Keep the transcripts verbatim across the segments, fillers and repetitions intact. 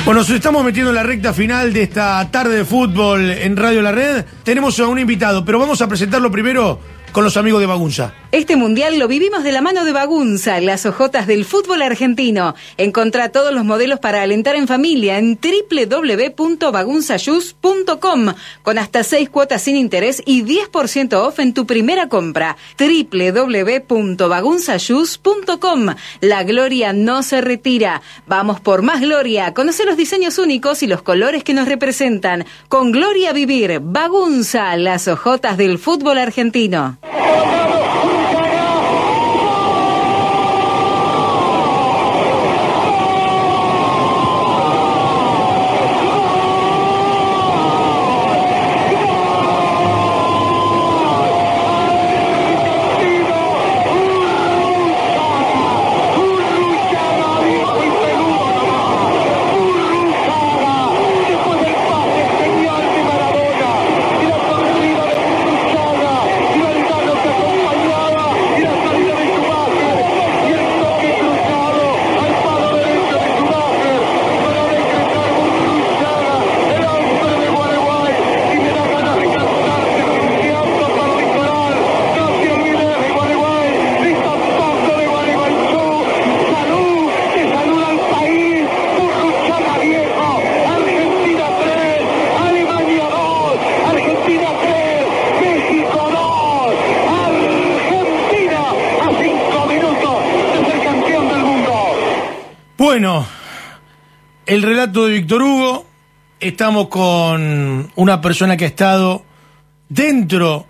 Bueno, nos estamos metiendo en la recta final de esta tarde de fútbol en Radio La Red. Tenemos a un invitado, pero vamos a presentarlo primero con los amigos de Bagunza. Este mundial lo vivimos de la mano de Bagunza, las hojotas del fútbol argentino. Encontrá todos los modelos para alentar en familia en doble u doble u doble u punto bagunza shoes punto com con hasta seis cuotas sin interés y diez por ciento off en tu primera compra. doble u doble u doble u punto bagunza shoes punto com. La gloria no se retira. Vamos por más gloria. Conoce los diseños únicos y los colores que nos representan. Con gloria a vivir. Bagunza, las hojotas del fútbol argentino. Bueno, el relato de Víctor Hugo. Estamos con una persona que ha estado dentro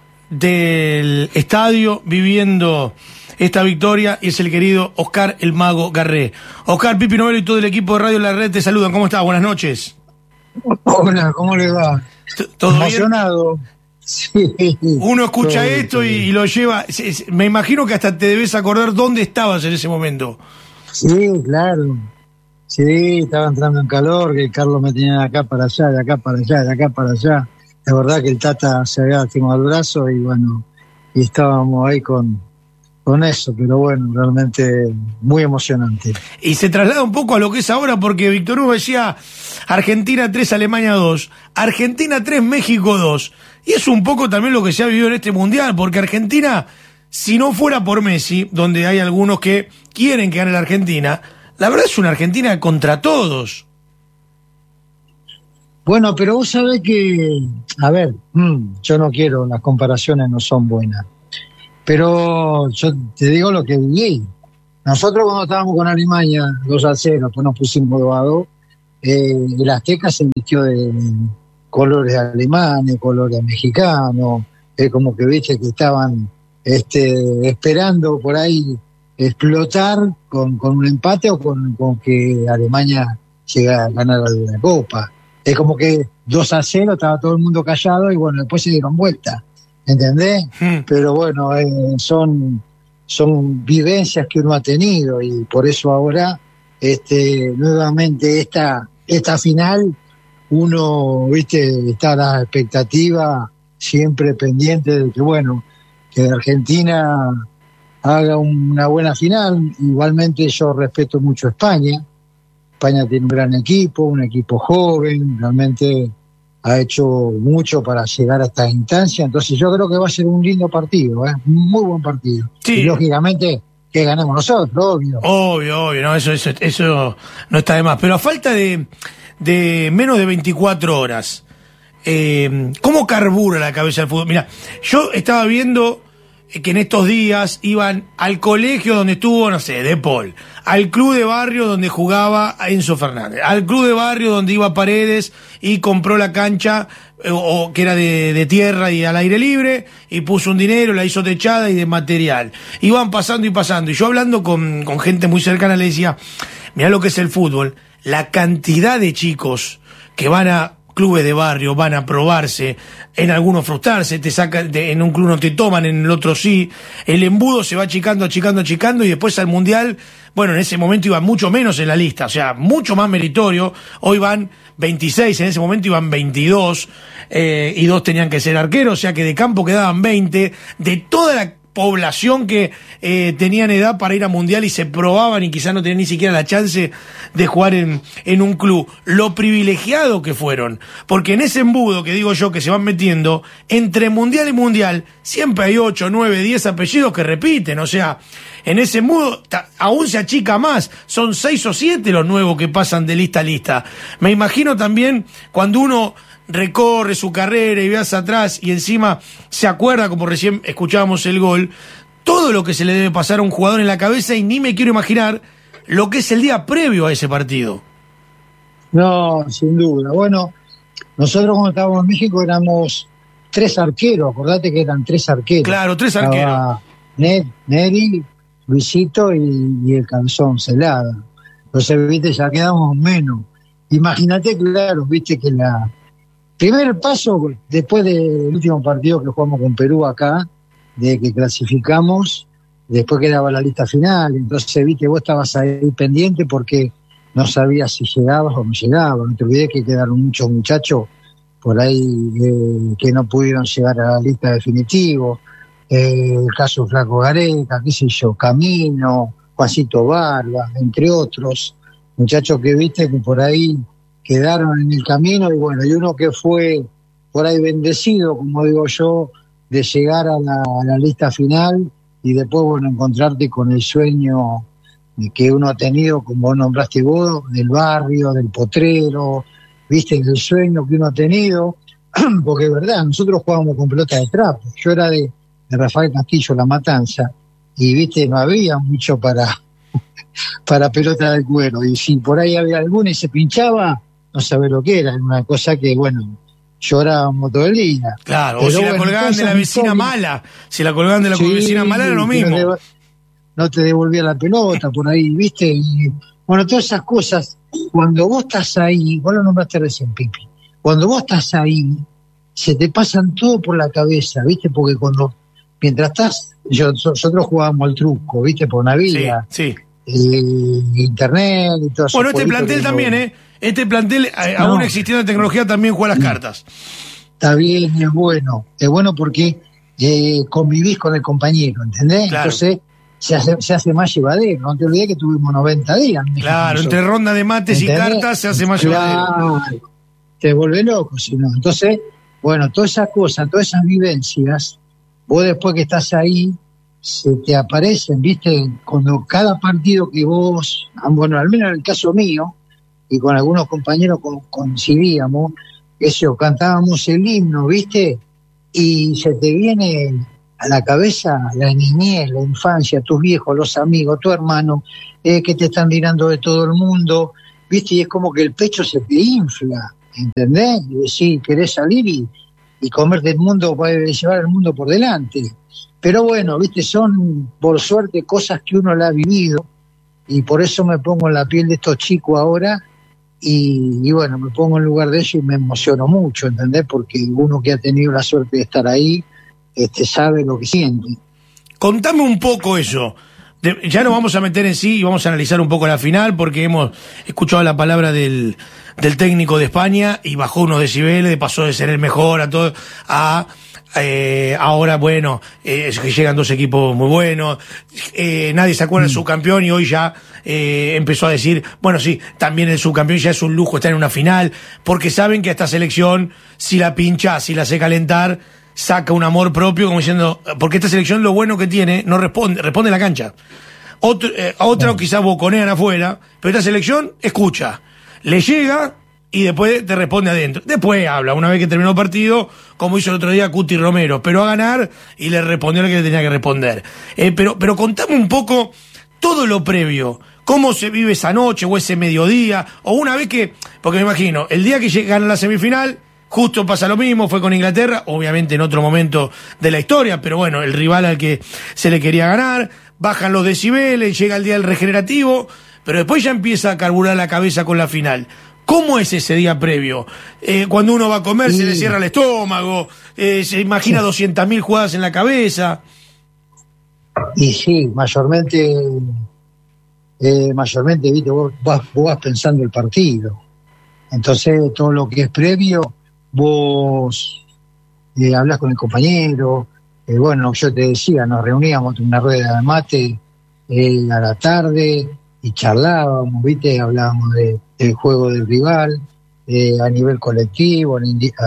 del estadio viviendo esta victoria y es el querido Oscar el Mago Garré. Oscar, Pipi Novelo y todo el equipo de Radio La Red te saludan. ¿Cómo estás? Buenas noches. Hola, ¿cómo le va? ¿Todo emocionado? Bien? Sí. Uno escucha todo esto bien. y, y lo lleva. Me imagino que hasta te debes acordar dónde estabas en ese momento. Sí, claro. Sí, estaba entrando en calor, que Carlos me tenía de acá para allá, de acá para allá, de acá para allá. La verdad que el Tata se había lastimado el brazo y bueno, y estábamos ahí con, con eso, pero bueno, realmente muy emocionante. Y se traslada un poco a lo que es ahora, porque Víctor Hugo decía Argentina tres, Alemania dos, Argentina tres, México dos. Y es un poco también lo que se ha vivido en este Mundial, porque Argentina, si no fuera por Messi, donde hay algunos que quieren que gane la Argentina, la verdad es una Argentina contra todos. Bueno, pero vos sabés que, a ver, mmm, yo no quiero, las comparaciones no son buenas, pero yo te digo lo que viví. Nosotros cuando estábamos con Alemania dos a cero, pues nos pusimos dos a dos, eh, el Azteca se vistió de colores alemanes, colores mexicanos, eh, como que viste que estaban este, esperando por ahí explotar con, con un empate o con, con que Alemania llega a ganar la Copa. Es como que dos a cero estaba todo el mundo callado y bueno, después se dieron vuelta, ¿entendés? Hmm. Pero bueno, eh, son, son vivencias que uno ha tenido y por eso ahora este, nuevamente esta, esta final uno, viste, está a la expectativa siempre pendiente de que bueno, que Argentina haga una buena final. Igualmente yo respeto mucho a España. España tiene un gran equipo, un equipo joven, realmente ha hecho mucho para llegar a esta instancia, entonces yo creo que va a ser un lindo partido, ¿eh? Un muy buen partido. Sí. Y lógicamente que ganemos nosotros, obvio. Obvio, obvio, no, eso, eso, eso no está de más. Pero a falta de, de menos de veinticuatro horas, eh, ¿cómo carbura la cabeza del fútbol? Mira, yo estaba viendo que en estos días iban al colegio donde estuvo, no sé, De Paul, al club de barrio donde jugaba Enzo Fernández, al club de barrio donde iba Paredes y compró la cancha, o, o que era de, de tierra y al aire libre, y puso un dinero, la hizo techada y de material. Iban pasando y pasando, y yo hablando con, con gente muy cercana le decía, mirá lo que es el fútbol, la cantidad de chicos que van a clubes de barrio, van a probarse, en algunos frustrarse, te sacan, de, en un club no te toman, en el otro sí, el embudo se va achicando, achicando, achicando, y después al Mundial, bueno, en ese momento iban mucho menos en la lista, o sea, mucho más meritorio, hoy van veintiséis, en ese momento iban veintidós, eh, y dos tenían que ser arqueros, o sea que de campo quedaban veinte, de toda la población que eh, tenían edad para ir a Mundial y se probaban y quizás no tenían ni siquiera la chance de jugar en, en un club. Lo privilegiado que fueron, porque en ese embudo que digo yo que se van metiendo, entre Mundial y Mundial, siempre hay ocho, nueve, diez apellidos que repiten, o sea, en ese embudo ta, aún se achica más, son seis o siete los nuevos que pasan de lista a lista. Me imagino también cuando uno recorre su carrera y ve hacia atrás y encima se acuerda, como recién escuchábamos el gol, todo lo que se le debe pasar a un jugador en la cabeza, y ni me quiero imaginar lo que es el día previo a ese partido. No, sin duda. Bueno, nosotros cuando estábamos en México éramos tres arqueros, acordate que eran tres arqueros. Claro, tres arqueros. Ned, Neri, Luisito y, y el Canzón Celada. Entonces, viste, ya quedamos menos. Imagínate, claro, viste que la primer paso, después del último partido que jugamos con Perú acá, de que clasificamos, después quedaba la lista final, entonces viste, vos estabas ahí pendiente porque no sabías si llegabas o no llegabas. No te olvidé que quedaron muchos muchachos por ahí eh, que no pudieron llegar a la lista definitiva. Eh, el caso de Flaco Gareca, qué sé yo, Camino, Juancito Barba, entre otros muchachos que viste que por ahí quedaron en el camino, y bueno, y uno que fue por ahí bendecido, como digo yo, de llegar a la, a la lista final y después, bueno, encontrarte con el sueño que uno ha tenido, como nombraste vos, del barrio, del potrero, viste, el sueño que uno ha tenido, porque es verdad, nosotros jugábamos con pelota de trapo. Yo era de, de Rafael Castillo, La Matanza, y viste, no había mucho para, para pelota de cuero, y si por ahí había alguna y se pinchaba, no sabés lo que era, era una cosa que, bueno, llorábamos todo el día. Claro, pero o si bueno, la colgaban de la vecina mala, si la colgaban de la sí, vecina mala era lo mismo. No te, no te devolvía la pelota por ahí, viste, y bueno, todas esas cosas, cuando vos estás ahí, vos lo nombraste recién, Pipi, cuando vos estás ahí, se te pasan todo por la cabeza, viste, porque cuando, mientras estás, yo, nosotros jugábamos al truco, viste, por Navidad, sí, sí. Eh, internet y todo eso. Bueno, este plantel también, ¿eh? Este plantel, no, aún existiendo tecnología, también juega las cartas. Está bien, es bueno. Es bueno porque eh, convivís con el compañero, ¿entendés? Claro. Entonces se hace, se hace más llevadero. No te olvides que tuvimos noventa días. Claro, entre ronda de mates ¿entendés? Y cartas se hace más claro, llevadero. Te vuelve loco, si no. Entonces, bueno, todas esas cosas, todas esas vivencias, vos después que estás ahí, se te aparecen, ¿viste? Cuando cada partido que vos, bueno, al menos en el caso mío, y con algunos compañeros coincidíamos, eso, cantábamos el himno, ¿viste? Y se te viene a la cabeza la niñez, la infancia, tus viejos, los amigos, tu hermano, eh, que te están mirando de todo el mundo, ¿viste? Y es como que el pecho se te infla, ¿entendés? Y decís, querés salir y, y comerte el mundo, llevar el mundo por delante. Pero bueno, ¿viste? Son, por suerte, cosas que uno la ha vivido, y por eso me pongo en la piel de estos chicos ahora. Y, y bueno, me pongo en lugar de ellos y me emociono mucho, ¿entendés? Porque uno que ha tenido la suerte de estar ahí, este, sabe lo que siente. Contame un poco eso. De, ya nos vamos a meter en sí y vamos a analizar un poco la final, porque hemos escuchado la palabra del, del técnico de España y bajó unos decibeles, pasó de ser el mejor a todo, a... Eh, ahora, bueno, eh, que llegan dos equipos muy buenos, eh, nadie se acuerda del subcampeón y hoy ya eh, empezó a decir, bueno, sí, también el subcampeón ya es un lujo estar en una final, porque saben que a esta selección, si la pincha, si la hace calentar, saca un amor propio, como diciendo, porque esta selección lo bueno que tiene, no responde, responde en la cancha. Otro, eh, otra bueno. Quizás boconean afuera, pero esta selección escucha, le llega y después te responde adentro. Después habla, una vez que terminó el partido, como hizo el otro día Cuti Romero, pero a ganar y le respondió lo que le tenía que responder. Eh, pero, pero contame un poco todo lo previo, cómo se vive esa noche o ese mediodía, o una vez que, porque me imagino, el día que gana la semifinal, justo pasa lo mismo, fue con Inglaterra, obviamente en otro momento de la historia, pero bueno, el rival al que se le quería ganar, bajan los decibeles, llega el día del regenerativo, pero después ya empieza a carburar la cabeza con la final. ¿Cómo es ese día previo? Eh, cuando uno va a comer sí. Se le cierra el estómago, eh, se imagina sí. doscientas mil jugadas en la cabeza. Y sí, mayormente, eh, mayormente, viste, vos, vos, vos vas pensando el partido. Entonces, todo lo que es previo, vos eh, hablas con el compañero, eh, bueno, yo te decía, nos reuníamos en una rueda de mate eh, a la tarde y charlábamos, ¿viste? Hablábamos de, del juego del rival, eh, a nivel colectivo, a,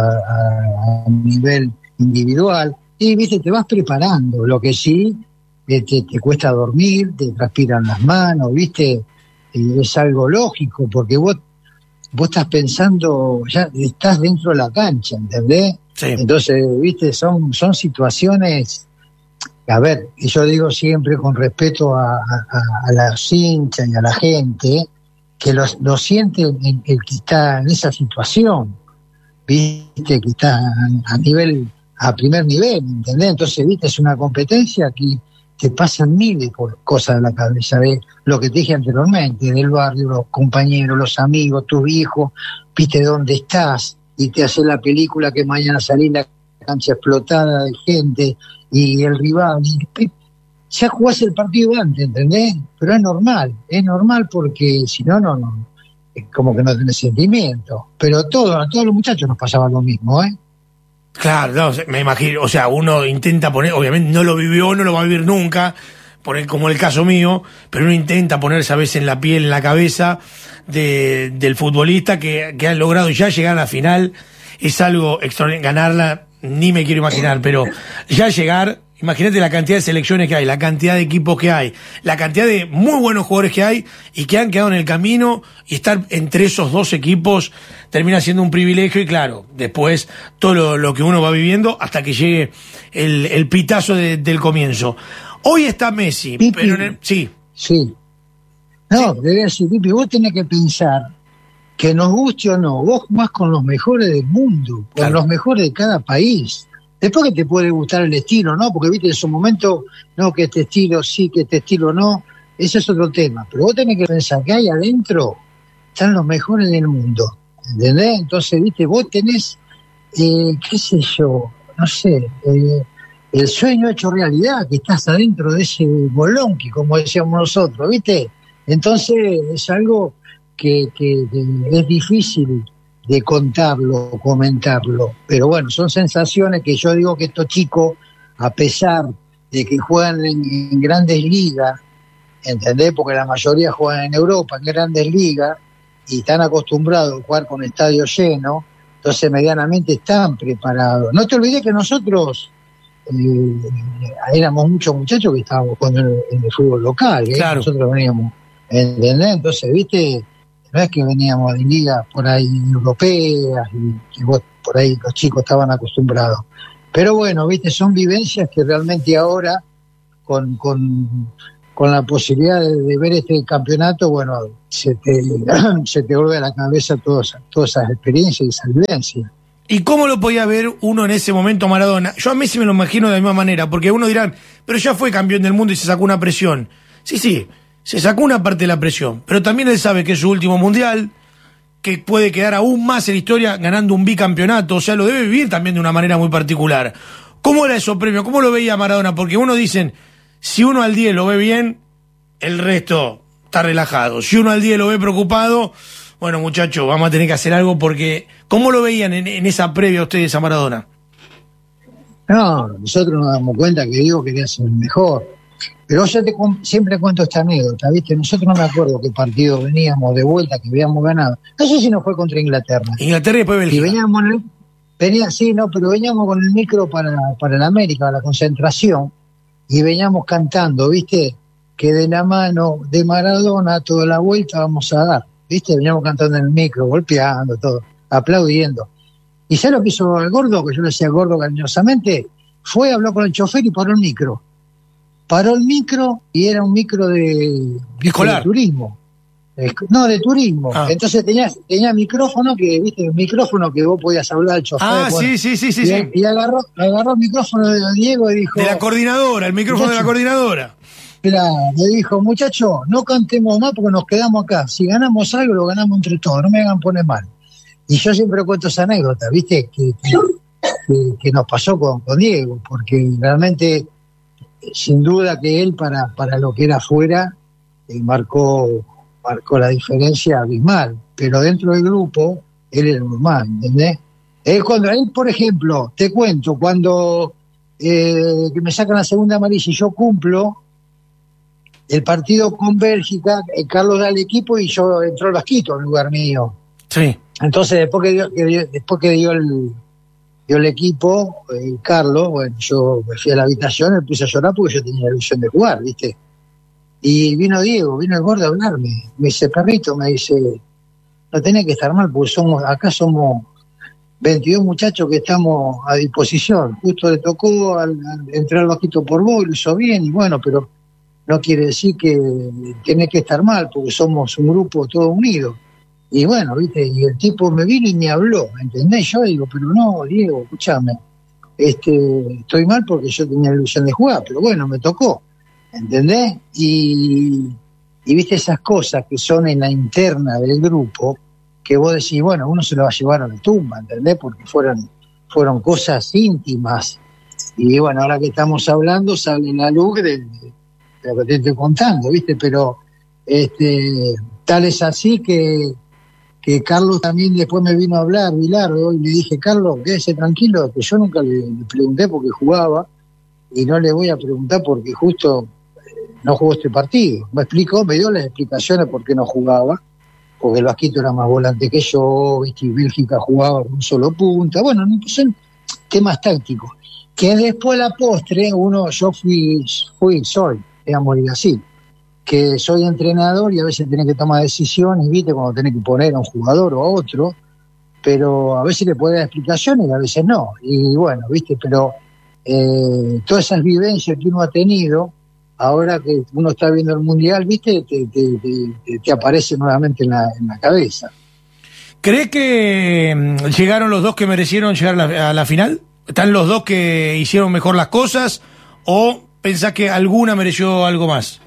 a, a nivel individual, y, ¿viste? Te vas preparando, lo que sí, eh, te, te cuesta dormir, te transpiran las manos, ¿viste? Y es algo lógico, porque vos vos estás pensando, ya estás dentro de la cancha, ¿entendés? Sí. Entonces, viste, son, son situaciones, a ver, y yo digo siempre con respeto a, a, a las hinchas y a la gente, que lo, lo siente el, el que está en esa situación, viste, que está a, a nivel, a primer nivel, ¿entendés? Entonces, viste, es una competencia que te pasan miles por cosas de la cabeza, de lo que te dije anteriormente, del barrio, los compañeros, los amigos, tus hijos, viste dónde estás, y te hace la película que mañana salís la cancha explotada de gente, y el rival, y ya jugás el partido antes, ¿entendés? Pero es normal, es normal porque si no, no, no, es como que no tenés sentimiento. Pero todo, a todos los muchachos nos pasaba lo mismo, ¿eh? Claro, no, me imagino, o sea, uno intenta poner, obviamente no lo vivió, no lo va a vivir nunca, poner como el caso mío, pero uno intenta ponerse a veces en la piel, en la cabeza de, del futbolista que, que ha logrado ya llegar a la final, es algo extraordinario, ganarla, ni me quiero imaginar, pero ya llegar, imagínate la cantidad de selecciones que hay, la cantidad de equipos que hay, la cantidad de muy buenos jugadores que hay y que han quedado en el camino, y estar entre esos dos equipos termina siendo un privilegio, y claro, después todo lo, lo que uno va viviendo hasta que llegue el, el pitazo de, del comienzo. Hoy está Messi, Pipi, pero en el, sí. Sí. No, Sí. debe decir, Pipi, vos tenés que pensar que nos guste o no, vos jugás con los mejores del mundo, con Claro. los mejores de cada país. Después que te puede gustar el estilo, ¿no? Porque, viste, en su momento, no, que este estilo sí, que este estilo no, ese es otro tema. Pero vos tenés que pensar que ahí adentro están los mejores del mundo, ¿entendés? Entonces, viste, vos tenés, eh, qué sé yo, no sé, eh, el sueño hecho realidad, que estás adentro de ese bolonqui, como decíamos nosotros, ¿viste? Entonces, es algo que, que, que es difícil de contarlo, comentarlo, pero bueno, son sensaciones que yo digo que estos chicos, a pesar de que juegan en, en grandes ligas, ¿entendés? Porque la mayoría juegan en Europa, en grandes ligas, y están acostumbrados a jugar con estadio lleno, entonces medianamente están preparados. No te olvides que nosotros eh, éramos muchos muchachos que estábamos jugando en el, en el fútbol local, ¿eh? Claro. Nosotros veníamos, ¿entendés? Entonces, viste, no es que veníamos de ligas por ahí europeas y, y vos, por ahí los chicos estaban acostumbrados. Pero bueno, viste, son vivencias que realmente ahora, con, con, con la posibilidad de, de ver este campeonato, bueno, se te, se te vuelve a la cabeza todas, todas esas experiencias y esas vivencias. ¿Y cómo lo podía ver uno en ese momento Maradona? Yo a Messi me lo imagino de la misma manera, porque uno dirá, pero ya fue campeón del mundo y se sacó una presión. Sí, sí, se sacó una parte de la presión, pero también él sabe que es su último mundial, que puede quedar aún más en la historia ganando un bicampeonato, o sea, lo debe vivir también de una manera muy particular. ¿Cómo era esos premios? ¿Cómo lo veía Maradona? Porque uno dicen, si uno al diez lo ve bien, el resto está relajado. Si uno al diez lo ve preocupado, bueno, muchachos, vamos a tener que hacer algo, porque ¿cómo lo veían en, en esa previa ustedes a Maradona? No, nosotros nos damos cuenta que Diego quería ser el mejor. Pero yo te, siempre cuento esta anécdota, ¿viste? Nosotros no me acuerdo qué partido veníamos de vuelta, que habíamos ganado. No sé si nos fue contra Inglaterra. Inglaterra y después Bélgica. Y veníamos, en el, venía, sí, no, pero veníamos con el micro para, para la América, la concentración, y veníamos cantando, ¿viste? Que de la mano de Maradona toda la vuelta vamos a dar, ¿viste? Veníamos cantando en el micro, golpeando, todo, aplaudiendo. ¿Y sabes lo que hizo el gordo? Que yo le decía al gordo cariñosamente, fue, habló con el chofer y paró el micro. Paró el micro y era un micro de, escolar, de turismo. No, de turismo. Ah. Entonces tenía, tenía micrófono que, viste, el micrófono que vos podías hablar al chofer. Ah, bueno. sí, sí, sí, sí. Y, sí. y agarró, agarró el micrófono de Diego y dijo... De la coordinadora, el micrófono muchacho, de la coordinadora. Claro, le dijo, muchacho, no cantemos más porque nos quedamos acá. Si ganamos algo, lo ganamos entre todos, no me hagan poner mal. Y yo siempre cuento esa anécdota, viste, que, que, que, que nos pasó con, con Diego, porque realmente... sin duda que él para, para lo que era afuera eh, marcó, marcó la diferencia abismal, pero dentro del grupo él era normal, ¿entendés? Él cuando él, por ejemplo, te cuento, cuando eh, que me sacan la segunda amarilla y yo cumplo el partido con Bélgica, eh, Carlos da el equipo y yo entró el Vasquito en lugar mío. Sí. Entonces, después que dio, que dio, después que dio el, dio el equipo, eh, Carlos, bueno, yo me fui a la habitación, me puse a llorar porque yo tenía la ilusión de jugar, ¿viste? Y vino Diego, vino el gordo a hablarme. Me dice, perrito, me dice, no tenés que estar mal porque somos, acá somos veintidós muchachos que estamos a disposición. Justo le tocó al, al entrar al Vasquito por vos, lo hizo bien, y bueno, pero no quiere decir que tenés que estar mal porque somos un grupo todo unido. Y bueno, viste, y el tipo me vino y me habló, ¿entendés? Yo digo, pero no, Diego, escúchame, este, estoy mal porque yo tenía la ilusión de jugar, pero bueno, me tocó, ¿entendés? Y, y viste esas cosas que son en la interna del grupo, que vos decís, bueno, uno se lo va a llevar a la tumba, ¿entendés? Porque fueron, fueron cosas íntimas. Y bueno, ahora que estamos hablando, sale la luz de, de lo que te estoy contando, ¿viste? Pero este, tal es así que que Carlos también después me vino a hablar, Bilardo, y le dije, Carlos, quédese tranquilo, que yo nunca le, le pregunté porque jugaba, y no le voy a preguntar porque justo eh, no jugó este partido. Me explicó, me dio las explicaciones por qué no jugaba, porque el Vasquito era más volante que yo, ¿viste? Y Bélgica jugaba con un solo punta, bueno, son temas tácticos, que después la postre, uno, yo fui, fui, soy, digamos así, que soy entrenador y a veces tenés que tomar decisiones, ¿viste? Cuando tenés que poner a un jugador o a otro, pero a veces le puedes dar explicaciones y a veces no. Y bueno, ¿viste? Pero eh, todas esas vivencias que uno ha tenido, ahora que uno está viendo el Mundial, ¿viste? Te, te, te, te aparece nuevamente en la, en la cabeza. ¿Crees que llegaron los dos que merecieron llegar a la, a la final? ¿Están los dos que hicieron mejor las cosas? ¿O pensás que alguna mereció algo más?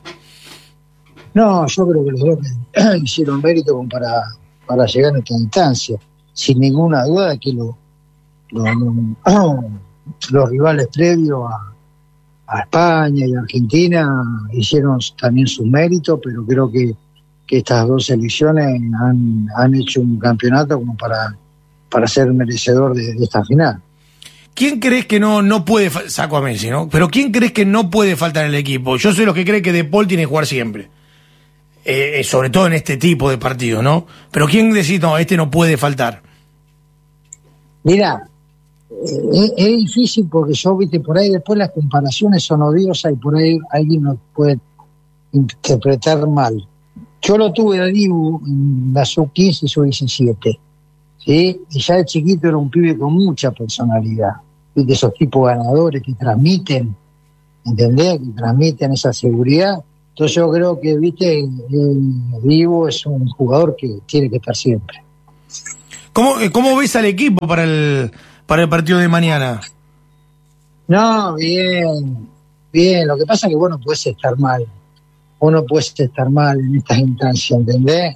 No, yo creo que los dos hicieron mérito como para, para llegar a esta instancia. Sin ninguna duda de que lo, lo, lo, los rivales previos a, a España y a Argentina hicieron también sus méritos, pero creo que, que estas dos selecciones han, han hecho un campeonato como para, para ser merecedor de, de esta final. ¿Quién crees que no, no puede, saco a Messi, ¿no? Pero ¿quién crees que no puede faltar en el equipo? Yo soy los que cree que De Paul tiene que jugar siempre. Eh, sobre todo en este tipo de partidos, ¿no? Pero ¿quién decís, no, este no puede faltar? Mira, eh, es, es difícil porque yo, viste, por ahí después las comparaciones son odiosas y por ahí alguien nos puede interpretar mal. Yo lo tuve a Dibu en la sub quince y sub diecisiete, ¿sí? Y ya de chiquito era un pibe con mucha personalidad, de esos tipos ganadores que transmiten, ¿entendés? Que transmiten esa seguridad. Entonces yo creo que, viste, el Dibu es un jugador que tiene que estar siempre. ¿Cómo, cómo ves al equipo para el para el partido de mañana? No, bien, bien. Lo que pasa es que vos no podés estar mal. Vos no podés estar mal en estas instancias, ¿entendés?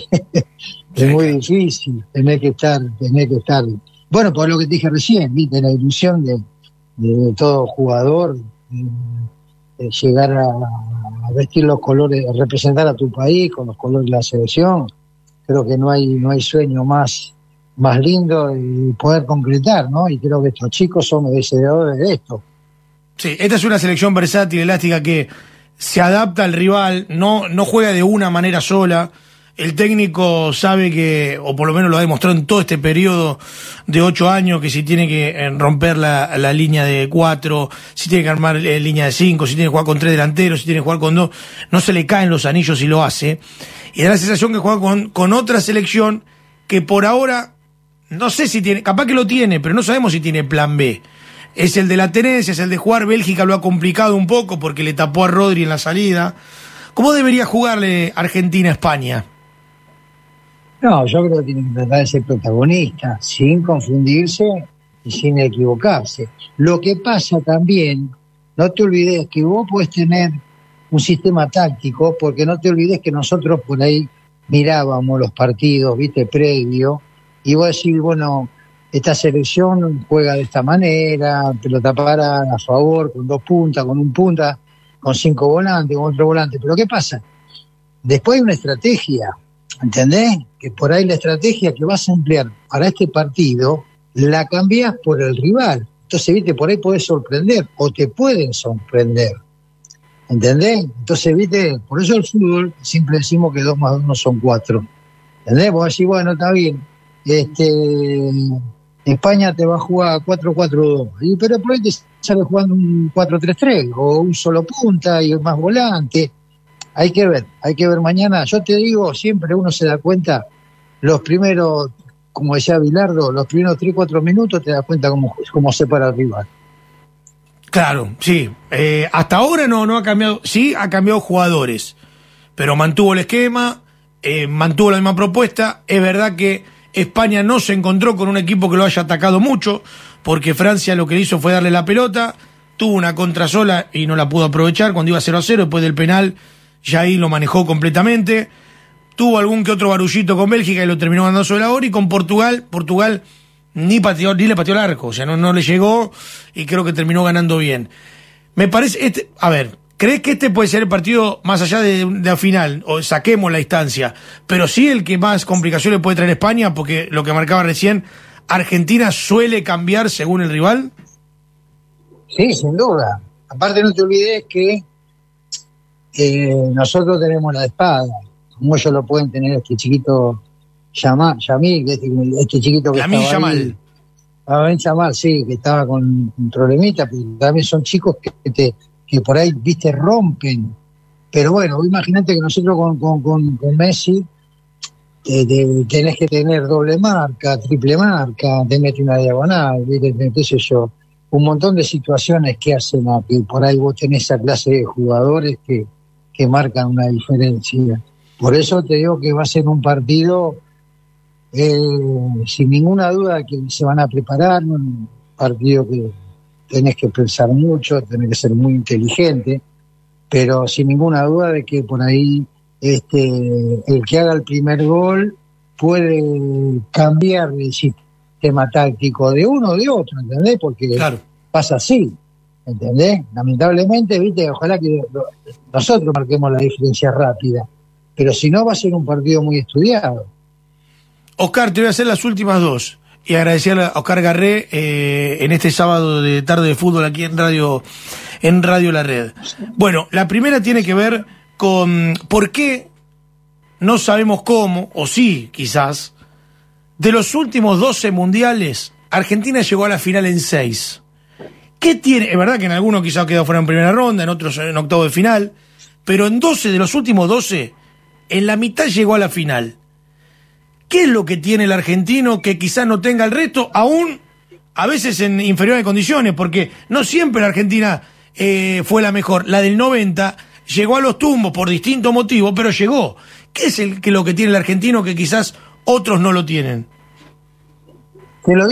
Es muy difícil, tenés que estar, tenés que estar. Bueno, por lo que te dije recién, viste, la ilusión de, de todo jugador, de, de llegar a, a vestir los colores, a representar a tu país con los colores de la selección. Creo que no hay, no hay sueño más, más lindo y poder concretar, ¿no? Y creo que estos chicos son merecedores de esto. Sí, esta es una selección versátil, elástica, que se adapta al rival, no, no juega de una manera sola. El técnico sabe que, o por lo menos lo ha demostrado en todo este periodo de ocho años, que si tiene que romper la, la línea de cuatro, si tiene que armar eh, línea de cinco, si tiene que jugar con tres delanteros, si tiene que jugar con dos, no se le caen los anillos y lo hace. Y da la sensación que juega con, con otra selección que por ahora, no sé si tiene, capaz que lo tiene, pero no sabemos si tiene plan B. Es el de la tenencia, es el de jugar. Bélgica lo ha complicado un poco porque le tapó a Rodri en la salida. ¿Cómo debería jugarle Argentina a España? No, yo creo que tiene que tratar de ser protagonista, sin confundirse y sin equivocarse. Lo que pasa también, no te olvides que vos podés tener un sistema táctico, porque no te olvides que nosotros por ahí mirábamos los partidos, viste, previo, y vos decís, bueno, esta selección juega de esta manera, pelota parada a favor, con dos puntas, con un punta, con cinco volantes, con otro volante. Pero ¿qué pasa? Después hay una estrategia, ¿entendés? Que por ahí la estrategia que vas a emplear para este partido la cambiás por el rival. Entonces, viste, por ahí podés sorprender, o te pueden sorprender. ¿Entendés? Entonces, viste, por eso el fútbol, siempre decimos que dos más dos no son cuatro. ¿Entendés? Vos decís, bueno, está bien. Este, España te va a jugar cuatro cuatro dos, y pero por ahí te sale jugando un cuatro tres tres, o un solo punta y más volante. Hay que ver, hay que ver mañana. Yo te digo, siempre uno se da cuenta, los primeros, como decía Bilardo, los primeros tres cuatro minutos te das cuenta cómo, cómo se para el rival. Claro, sí. Eh, hasta ahora no, no ha cambiado. Sí, ha cambiado jugadores, pero mantuvo el esquema, eh, mantuvo la misma propuesta. Es verdad que España no se encontró con un equipo que lo haya atacado mucho, porque Francia lo que hizo fue darle la pelota, tuvo una contra sola y no la pudo aprovechar cuando iba cero a cero, después del penal ya ahí lo manejó completamente. Tuvo algún que otro barullito con Bélgica y lo terminó ganando sobre la hora, y con Portugal, Portugal ni pateó, ni le pateó el arco, o sea, no, no le llegó y creo que terminó ganando bien. Me parece, este, a ver, ¿crees que este puede ser el partido más allá de, de la final, o saquemos la distancia, pero sí el que más complicaciones puede traer España? Porque lo que marcaba recién, Argentina suele cambiar según el rival. Sí, sin duda. Aparte no te olvides que eh, nosotros tenemos la espada, como ellos lo pueden tener este chiquito Yamal, Yamil, este, este chiquito que Lamine estaba Yamal. ahí. Lamine Yamal, sí, que estaba con un problemita, pero también son chicos que, te, que por ahí, viste, rompen. Pero bueno, imagínate que nosotros con, con, con, con Messi eh, de, tenés que tener doble marca, triple marca, te mete una diagonal, ¿viste? Qué sé yo, un montón de situaciones que hacen a que por ahí vos tenés esa clase de jugadores que, que marcan una diferencia. Por eso te digo que va a ser un partido eh, sin ninguna duda que se van a preparar, un partido que tenés que pensar mucho, tenés que ser muy inteligente, pero sin ninguna duda de que por ahí este el que haga el primer gol puede cambiar el sistema táctico de uno o de otro, ¿entendés? Porque Claro. pasa así, ¿entendés? Lamentablemente, viste, ojalá que lo, nosotros marquemos la diferencia rápida, pero si no va a ser un partido muy estudiado. Oscar, te voy a hacer las últimas dos y agradecerle a Oscar Garré eh, en este sábado de tarde de fútbol aquí en Radio, en Radio La Red. Bueno, la primera tiene que ver con por qué no sabemos cómo, o sí, quizás, de los últimos doce mundiales, Argentina llegó a la final en seis. ¿Qué tiene? Es verdad que en algunos quizás quedó fuera en primera ronda, en otros en octavo de final, pero en doce de los últimos doce, en la mitad llegó a la final. ¿Qué es lo que tiene el argentino que quizás no tenga el resto, aún a veces en inferiores condiciones? Porque no siempre la Argentina eh, fue la mejor. La del noventa llegó a los tumbos por distintos motivos, pero llegó. ¿Qué es el, que lo que tiene el argentino que quizás otros no lo tienen? Te lo